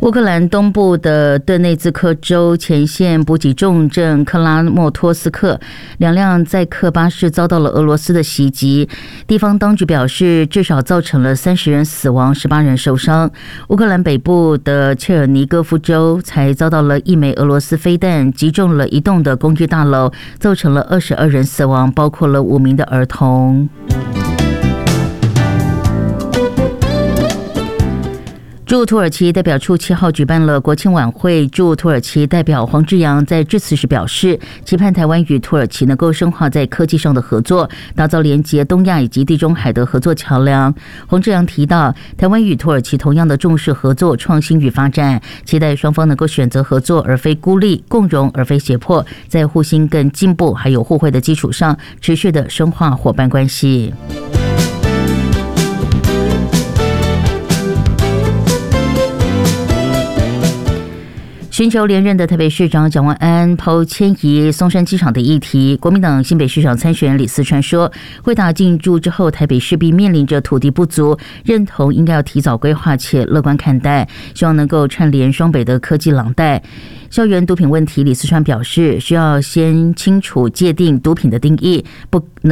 乌克兰东部的顿内茨克州前线补给重镇克拉莫托斯克2辆载客巴士遭到了俄罗斯的袭击，地方当局表示至少造成了30人死亡，18人受伤。乌克兰北部的切尔尼戈夫州才遭到了一枚俄罗斯飞弹击中了一栋的公寓大楼，造成了22人死亡，包括了5名的儿童。驻土耳其代表处7号举办了国庆晚会，驻土耳其代表黄志扬在致辞时表示，期盼台湾与土耳其能够深化在科技上的合作，打造连结东亚以及地中海的合作桥梁。黄志扬提到，台湾与土耳其同样的重视合作、创新与发展，期待双方能够选择合作而非孤立，共荣而非胁迫，在互信更进步还有互惠的基础上，持续的深化伙伴关系。寻求连任的台北市长蒋万安抛迁移松山机场的议题，国民党新北市长参选人李四川说，会打进驻之后，台北势必面临着土地不足，认同应该要提早规划且乐观看待，希望能够串联双北的科技廊带。校园毒品问题，李四川表示，需要先清楚界定毒品的定义，不能